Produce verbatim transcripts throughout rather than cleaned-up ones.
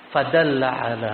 fadalla ala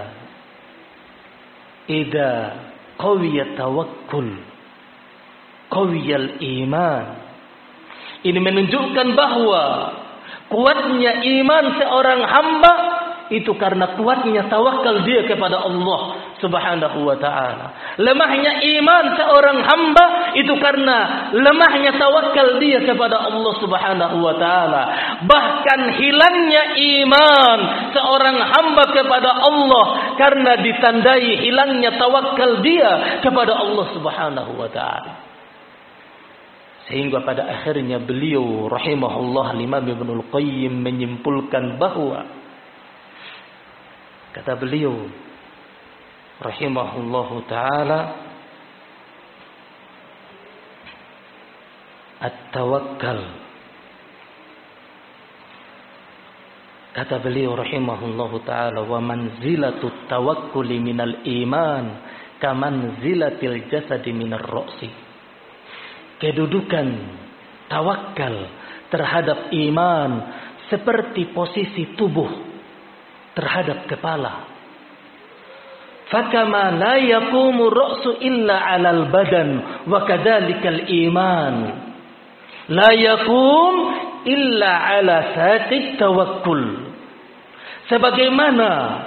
idza qawiya tawakkul qawiyal iman. Ini menunjukkan bahwa kuatnya iman seorang hamba itu karena kuatnya tawakal dia kepada Allah Subhanahu wa ta'ala. Lemahnya iman seorang hamba itu karena lemahnya tawakal dia kepada Allah Subhanahu wa ta'ala. Bahkan hilangnya iman seorang hamba kepada Allah karena ditandai hilangnya tawakal dia kepada Allah Subhanahu wa ta'ala. Sehingga pada akhirnya beliau rahimahullah Imam Ibnul Qayyim menyimpulkan bahwa, kata beliau rahimahullahu ta'ala, at-tawakkal, kata beliau rahimahullahu ta'ala, wa manzilatut tawakkuli minal iman kamanzilatil jasadi minar ra'si. Kedudukan tawakal terhadap iman seperti posisi tubuh terhadap kepala. Fakama la yaqumu ra'su illa 'alal badan wa kadzalikal iman la yaqum illa 'ala satit tawakkul. Sebagaimana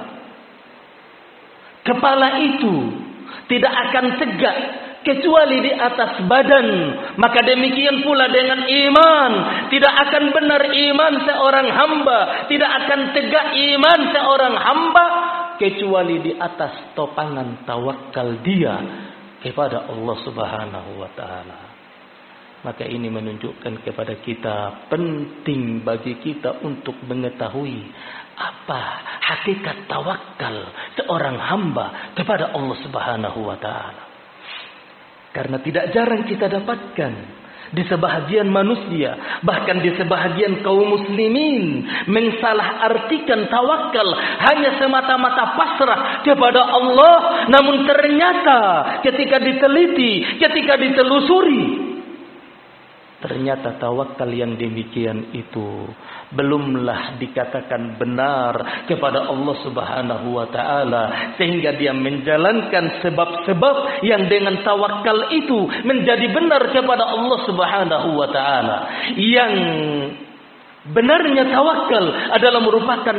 kepala itu tidak akan tegak kecuali di atas badan, maka demikian pula dengan iman. Tidak akan benar iman seorang hamba, tidak akan tegak iman seorang hamba kecuali di atas topangan tawakal dia kepada Allah Subhanahu wa ta'ala. Maka ini menunjukkan kepada kita penting bagi kita untuk mengetahui apa hakikat tawakal seorang hamba kepada Allah Subhanahu wa ta'ala. Karena tidak jarang kita dapatkan di sebahagian manusia, bahkan di sebahagian kaum muslimin, mensalahartikan tawakal hanya semata-mata pasrah kepada Allah. Namun ternyata ketika diteliti, ketika ditelusuri, ternyata tawakal yang demikian itu belumlah dikatakan benar kepada Allah Subhanahu wa ta'ala, sehingga dia menjalankan sebab-sebab yang dengan tawakal itu menjadi benar kepada Allah Subhanahu wa ta'ala. Yang benarnya tawakal adalah merupakan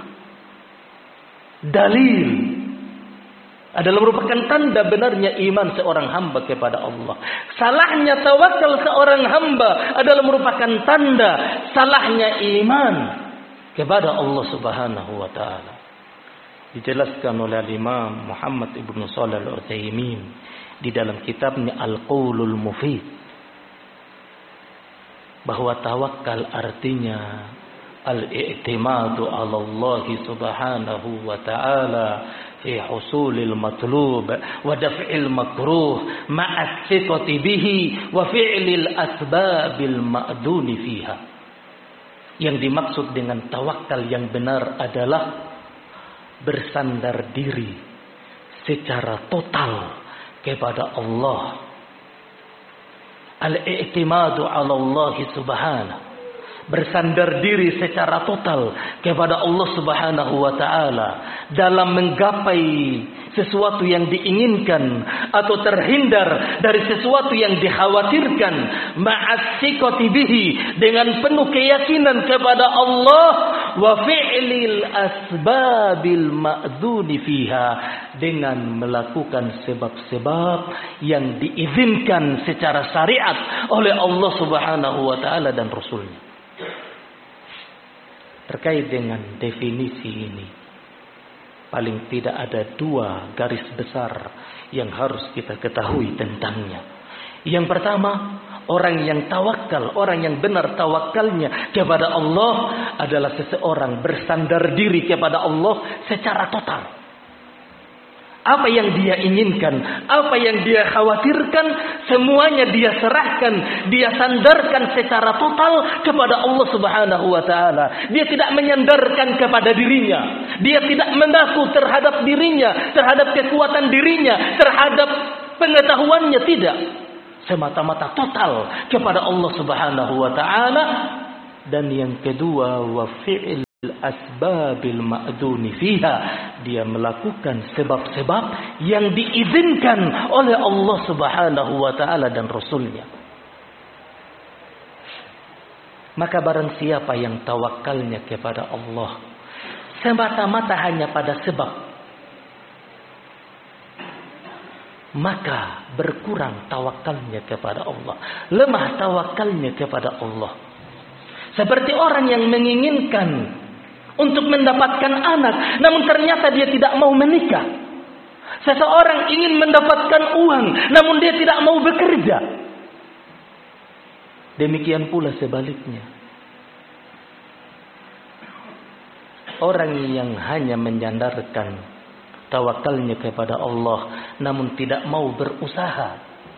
dalil, adalah merupakan tanda benarnya iman seorang hamba kepada Allah. Salahnya tawakal seorang hamba adalah merupakan tanda salahnya iman kepada Allah Subhanahu wa ta'ala. Dijelaskan oleh Imam Muhammad Ibn Shalih Al-Utsaimin di dalam kitabnya Al-Qaulul Mufid, bahwa tawakal artinya al-i'timadu 'ala Allah Subhanahu wa ta'ala fi husulil matlub wa daf'il makruh ma'a thiqati bihi wa fi'lil asbabil ma'duni fiha. Yang dimaksud dengan tawakal yang benar adalah bersandar diri secara total kepada Allah. Al-i'timadu 'ala Allah Subhanahu, bersandar diri secara total kepada Allah Subhanahu wa ta'ala dalam menggapai sesuatu yang diinginkan atau terhindar dari sesuatu yang dikhawatirkan, ma'as-siqati bihi, dengan penuh keyakinan kepada Allah, wa fi'lil asbabil ma'dzuni fiha, dengan melakukan sebab-sebab yang diizinkan secara syariat oleh Allah Subhanahu wa ta'ala dan Rasulnya. Terkait dengan definisi ini, paling tidak ada dua garis besar yang harus kita ketahui tentangnya. Yang pertama, orang yang tawakal, orang yang benar tawakalnya kepada Allah adalah seseorang bersandar diri kepada Allah secara total. Apa yang dia inginkan, apa yang dia khawatirkan, semuanya dia serahkan, dia sandarkan secara total kepada Allah Subhanahu wa ta'ala. Dia tidak menyandarkan kepada dirinya, dia tidak mengaku terhadap dirinya, terhadap kekuatan dirinya, terhadap pengetahuannya, tidak. Semata-mata total kepada Allah Subhanahu wa ta'ala. Dan yang kedua, wa fi'il asbabil ma'duni fiha, dia melakukan sebab-sebab yang diizinkan oleh Allah Subhanahu wa taala dan Rasulnya. Maka barang siapa yang tawakalnya kepada Allah semata-mata hanya pada sebab, maka berkurang tawakalnya kepada Allah, lemah tawakalnya kepada Allah. Seperti orang yang menginginkan untuk mendapatkan anak, namun ternyata dia tidak mau menikah. Seseorang ingin mendapatkan uang, namun dia tidak mau bekerja. Demikian pula sebaliknya. Orang yang hanya menyandarkan tawakalnya kepada Allah, namun tidak mau berusaha,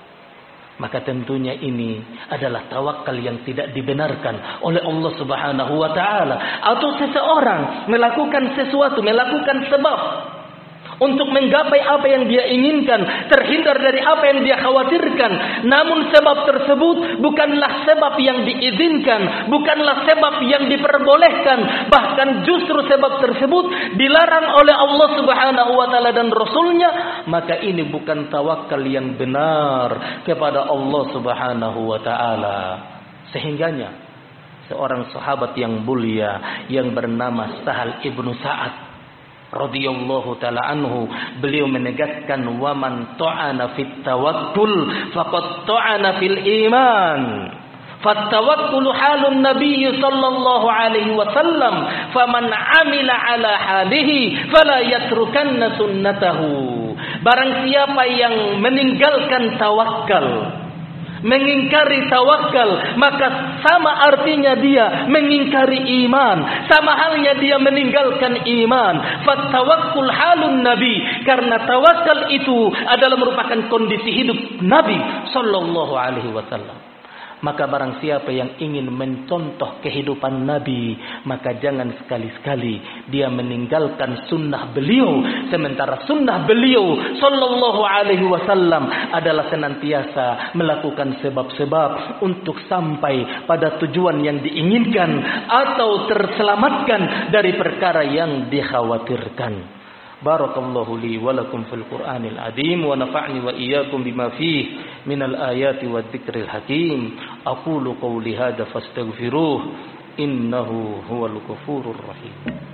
maka tentunya ini adalah tawakal yang tidak dibenarkan oleh Allah Subhanahu wa taala. Atau seseorang melakukan sesuatu, melakukan sebab untuk menggapai apa yang dia inginkan, terhindar dari apa yang dia khawatirkan, namun sebab tersebut bukanlah sebab yang diizinkan, bukanlah sebab yang diperbolehkan, bahkan justru sebab tersebut dilarang oleh Allah Subhanahu wa taala dan Rasulnya, maka ini bukan tawakal yang benar kepada Allah Subhanahu wa taala. Sehingganya seorang sahabat yang mulia yang bernama Sahal ibnu Sa'ad radhiyallahu taala anhu, beliau menegaskan, wa man ta'ana fit tawakkul faqad ta'ana fil iman. Fattawakkulu halun nabiy sallallahu alaihi wasallam, faman amila ala halihi fala yatrukanna sunnatahu. Barang siapa yang meninggalkan tawakal, mengingkari tawakal, maka sama artinya dia mengingkari iman, sama halnya dia meninggalkan iman. Fattawakkul halun nabi, karena tawakal itu adalah merupakan kondisi hidup Nabi sallallahu alaihi wasallam. Maka barang siapa yang ingin mencontoh kehidupan Nabi, maka jangan sekali-sekali dia meninggalkan sunnah beliau, sementara sunnah beliau sallallahu alaihi wasallam adalah senantiasa melakukan sebab-sebab untuk sampai pada tujuan yang diinginkan atau terselamatkan dari perkara yang dikhawatirkan. Barakallahu li wa lakum fil Qur'anil azim wa nafa'ni wa iyyakum bima fihi minal ayati wadh-dhikril hakim. Aqulu qawli hadza fastaghfiruh innahu huwal ghafurur rahim.